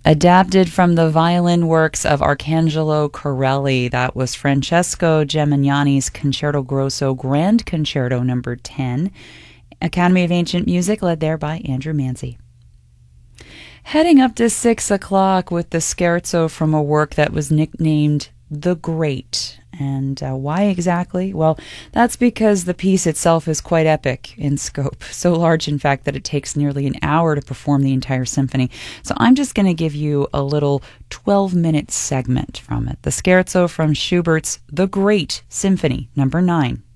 Adapted from the violin works of Arcangelo Corelli. That was Francesco Gemignani's Concerto Grosso Grand Concerto No. 10. Academy of Ancient Music, led there by Andrew Manzi. Heading up to 6 o'clock with the scherzo from a work that was nicknamed The Great. And why exactly? Well, that's because the piece itself is quite epic in scope, so large, in fact, that it takes nearly an hour to perform the entire symphony. So I'm just going to give you a little 12-minute segment from it. The scherzo from Schubert's The Great Symphony, No. 9.